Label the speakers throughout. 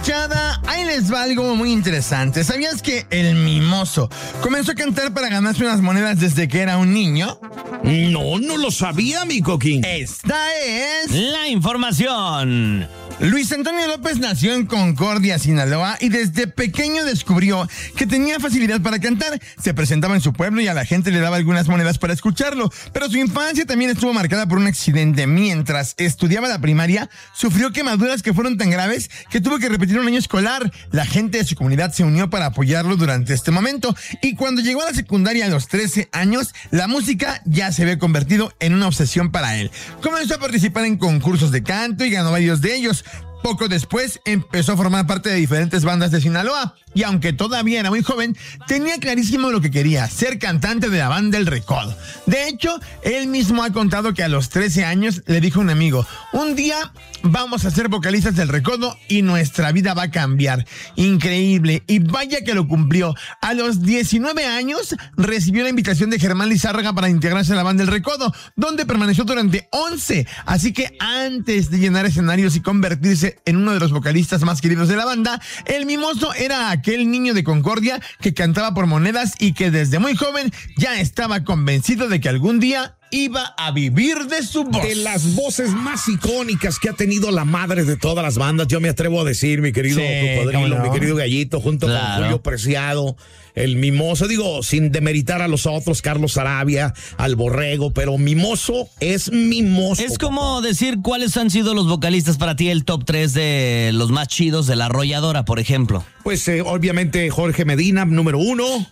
Speaker 1: muchachada, ahí les va algo muy interesante. ¿Sabías que el mimoso comenzó a cantar para ganarse unas monedas desde que era un niño?
Speaker 2: No lo sabía, mi Coquín.
Speaker 1: Esta es
Speaker 3: la información.
Speaker 1: Luis Antonio López nació en Concordia, Sinaloa, y desde pequeño descubrió que tenía facilidad para cantar. Se presentaba en su pueblo y a la gente le daba algunas monedas para escucharlo, pero su infancia también estuvo marcada por un accidente. Mientras estudiaba la primaria, sufrió quemaduras que fueron tan graves que tuvo que repetir un año escolar. La gente de su comunidad se unió para apoyarlo durante este momento, y cuando llegó a la secundaria a los 13 años, la música ya se había convertido en una obsesión para él. Comenzó a participar en concursos de canto y ganó varios de ellos. Poco después empezó a formar parte de diferentes bandas de Sinaloa, y aunque todavía era muy joven, tenía clarísimo lo que quería: ser cantante de la banda El Recodo. De hecho, él mismo ha contado que a los 13 años le dijo a un amigo: un día vamos a ser vocalistas del Recodo y nuestra vida va a cambiar. Increíble, y vaya que lo cumplió. A los 19 años recibió la invitación de Germán Lizárraga para integrarse a la banda El Recodo, donde permaneció durante 11. Así que antes de llenar escenarios y convertirse en uno de los vocalistas más queridos de la banda, el mimoso era aquel niño de Concordia que cantaba por monedas y que desde muy joven ya estaba convencido de que algún día iba a vivir de su voz.
Speaker 2: De las voces más icónicas que ha tenido la madre de todas las bandas, yo me atrevo a decir, mi querido Cocodrilo, mi querido Gallito, junto con Julio Preciado, el mimoso, digo, sin demeritar a los otros, Carlos Sarabia, al Borrego, pero mimoso es mimoso.
Speaker 3: Es como decir cuáles han sido los vocalistas para ti, el top 3 de los más chidos de La Arrolladora, por ejemplo.
Speaker 2: Pues obviamente Jorge Medina, número 1.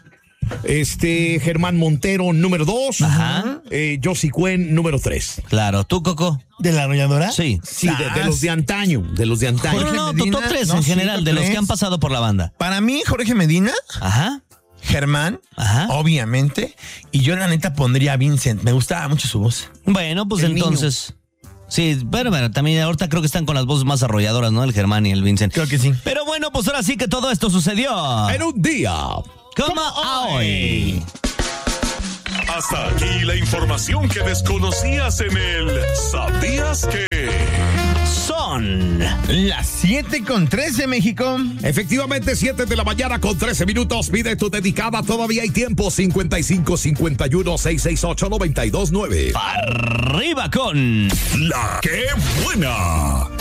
Speaker 2: Germán Montero, número 2.
Speaker 3: Ajá.
Speaker 2: Josie Cuen, número 3.
Speaker 3: Claro, ¿tú, Coco?
Speaker 1: ¿De La Arrolladora?
Speaker 3: Sí.
Speaker 2: Sí, de los de antaño,
Speaker 3: No, tu top 3 en general, de los que han pasado por la banda.
Speaker 1: Para mí, Jorge Medina.
Speaker 3: Ajá.
Speaker 1: Germán,
Speaker 3: ajá,
Speaker 1: obviamente, y yo la neta pondría a Vincent. Me gustaba mucho su voz.
Speaker 3: Bueno, pues entonces... Sí, pero bueno, también ahorita creo que están con las voces más arrolladoras, ¿no? El Germán y el Vincent.
Speaker 1: Creo que sí.
Speaker 3: Pero bueno, pues ahora sí que todo esto sucedió
Speaker 2: en un día
Speaker 3: como hoy.
Speaker 4: Hasta aquí la información que desconocías en el ¿Sabías que?
Speaker 3: Son
Speaker 1: las 7:13, México.
Speaker 2: Efectivamente, 7 de la mañana con 13 minutos. Pide tu dedicada, todavía hay tiempo. 5551-668-929.
Speaker 3: Arriba con
Speaker 4: La que buena.